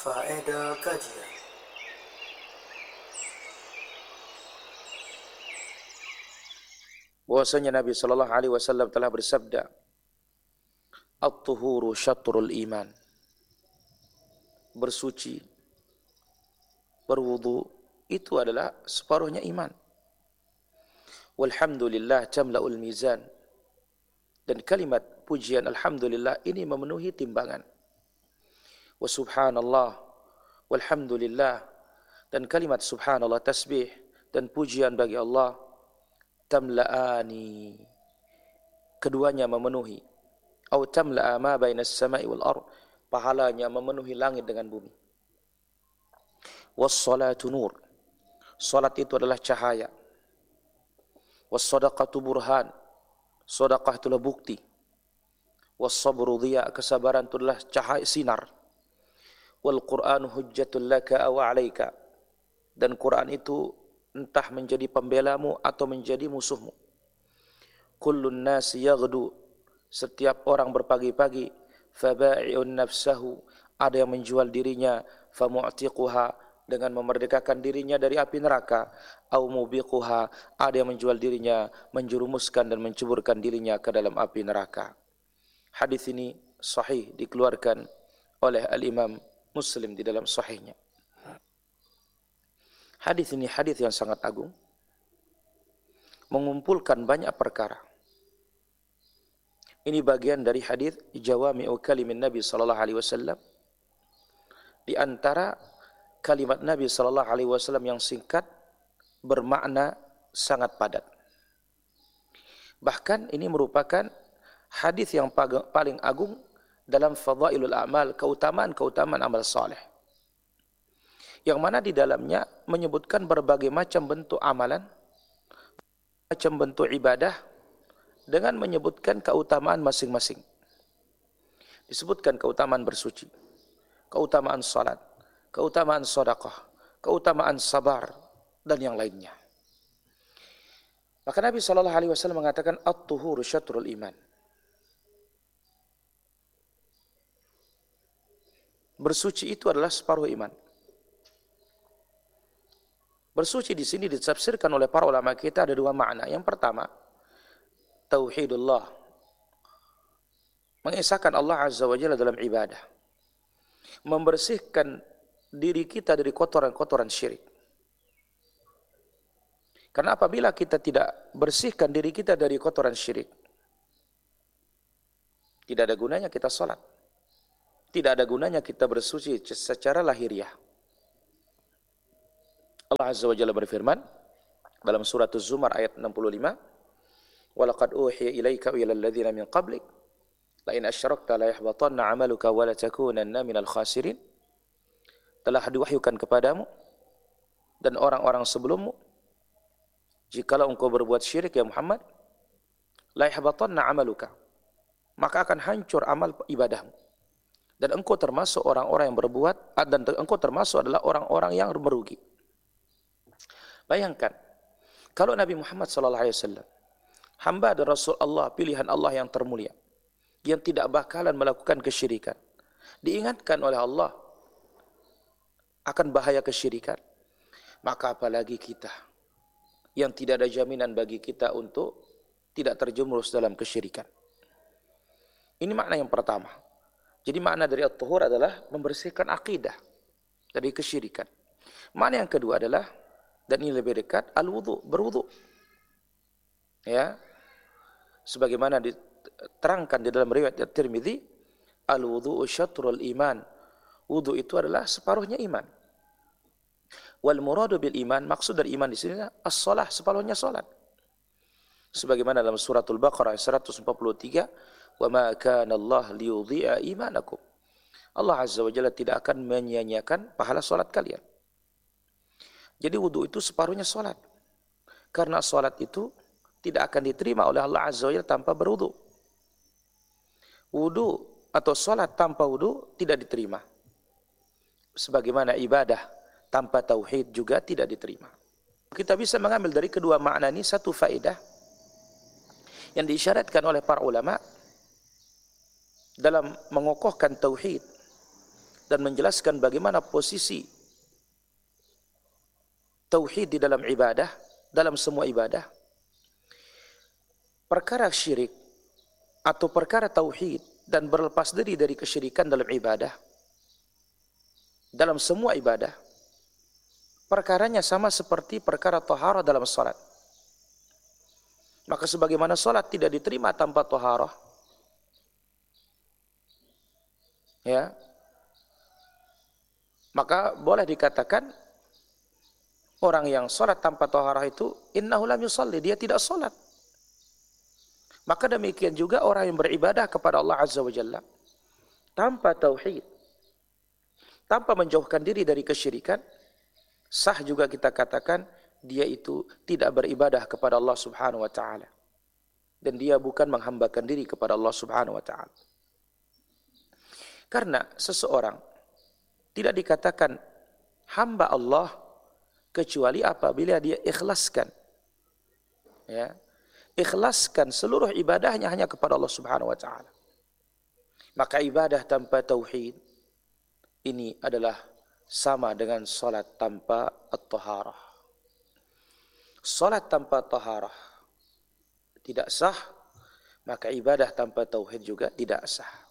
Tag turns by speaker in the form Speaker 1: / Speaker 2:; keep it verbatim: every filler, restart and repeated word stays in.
Speaker 1: Faedah kajian.
Speaker 2: Bahwasanya Nabi Shallallahu Alaihi Wasallam telah bersabda, "At-tuhuru syatrul iman." Bersuci, berwudu itu adalah separuhnya iman. Walhamdulillah tamla'ul mizan. Dan kalimat pujian alhamdulillah ini memenuhi timbangan. Wa subhanallah walhamdulillah, dan kalimat subhanallah tasbih dan pujian bagi Allah tamla'ani, keduanya memenuhi, atau tamla'a ma bainas sama'i wal ard, pahalanya memenuhi langit dengan bumi. Was salatu nur, salat itu adalah cahaya. Was sadaqatu burhan, sedekah itulah bukti. Was sabru dhiya, kesabaran itu adalah cahaya sinar. Wal Qur'anu hujjatul laka aw 'alaika, dan Quran itu entah menjadi pembelamu atau menjadi musuhmu. Kullun nasi yaghdu, setiap orang berpagi-pagi, faba'i'un nafsahu, ada yang menjual dirinya, famu'tiquha, dengan memerdekakan dirinya dari api neraka, au mubiquha, ada yang menjual dirinya, menjerumuskan dan menceburkan dirinya ke dalam api neraka. Hadis ini sahih, dikeluarkan oleh Al-Imam Muslim di dalam sahihnya. Hadis ini hadis yang sangat agung, mengumpulkan banyak perkara. Ini bagian dari hadis jawami'u kalimin Nabi sallallahu alaihi wasallam. Di antara kalimat Nabi sallallahu alaihi wasallam yang singkat bermakna sangat padat. Bahkan ini merupakan hadis yang paling agung dalam fadailul a'mal, keutamaan-keutamaan amal saleh, yang mana di dalamnya menyebutkan berbagai macam bentuk amalan, macam bentuk ibadah, dengan menyebutkan keutamaan masing-masing. Disebutkan keutamaan bersuci, keutamaan salat, keutamaan sedekah, keutamaan sabar, dan yang lainnya. Maka Nabi shallallahu alaihi wasallam mengatakan, at-tuhuru syatrul iman. Bersuci itu adalah separuh iman. Bersuci di sini ditafsirkan oleh para ulama kita ada dua makna. Yang pertama, tauhidullah, mengesahkan Allah azza wa jalla dalam ibadah, membersihkan diri kita dari kotoran-kotoran syirik. Karena apabila kita tidak bersihkan diri kita dari kotoran syirik, tidak ada gunanya kita sholat, tidak ada gunanya kita bersuci secara lahiriah. Allah azza wa jalla berfirman dalam surat Az-Zumar ayat enam puluh lima, "Walaqad uhiya ilaika wa ilal ladzina min qablik la in asyrakta la yahbatanna 'amaluka wa la takunanna minal khasirin." Telah diwahyukan kepadamu dan orang-orang sebelummu, jikalau engkau berbuat syirik ya Muhammad, la yahbatanna 'amaluka, maka akan hancur amal ibadahmu, dan engkau termasuk orang-orang yang berbuat, dan engkau termasuk adalah orang-orang yang merugi. Bayangkan kalau Nabi Muhammad sallallahu alaihi wasallam, hamba dan Rasul Allah, pilihan Allah yang termulia, yang tidak bakalan melakukan kesyirikan, diingatkan oleh Allah akan bahaya kesyirikan, maka apalagi kita yang tidak ada jaminan bagi kita untuk tidak terjerumus dalam kesyirikan. Ini makna yang pertama. Jadi makna dari at-tuhur adalah membersihkan akidah dari kesyirikan. Makna yang kedua adalah, dan ini lebih dekat, al-wudu, berwudu. Ya, sebagaimana diterangkan di dalam riwayat At-Tirmidzi, al-wudu'u syatrul iman. Wudu itu adalah separuhnya iman. Wal muradu bil iman, maksud dari iman di sini as-shalah, separuhnya salat. Sebagaimana dalam suratul Baqarah seratus empat puluh tiga, "Wa ma kana Allah liyudhi'a imanakum." Allah azza wa jalla tidak akan menyia-nyiakan pahala salat kalian. Jadi wudu itu separuhnya salat. Karena salat itu tidak akan diterima oleh Allah azza wa jalla tanpa berwudu. Wudu atau salat tanpa wudu tidak diterima. Sebagaimana ibadah tanpa tauhid juga tidak diterima. Kita bisa mengambil dari kedua makna ini satu faedah yang diisyaratkan oleh para ulama dalam mengokohkan tauhid dan menjelaskan bagaimana posisi tauhid di dalam ibadah, dalam semua ibadah, perkara syirik atau perkara tauhid dan berlepas diri dari kesyirikan dalam ibadah, dalam semua ibadah, perkaranya sama seperti perkara taharah dalam salat. Maka sebagaimana salat tidak diterima tanpa taharah, ya, maka boleh dikatakan orang yang salat tanpa taharah itu innahu lam yusalli, dia tidak salat. Maka demikian juga orang yang beribadah kepada Allah Azza wa Jalla tanpa tauhid, tanpa menjauhkan diri dari kesyirikan, sah juga kita katakan dia itu tidak beribadah kepada Allah Subhanahu wa taala. Dan dia bukan menghambakan diri kepada Allah Subhanahu wa taala. Karena seseorang tidak dikatakan hamba Allah kecuali apabila dia ikhlaskan, ya, ikhlaskan seluruh ibadahnya hanya kepada Allah Subhanahu wa taala. Maka ibadah tanpa tauhid ini adalah sama dengan salat tanpa at-taharah. Salat tanpa taharah tidak sah, maka ibadah tanpa tauhid juga tidak sah.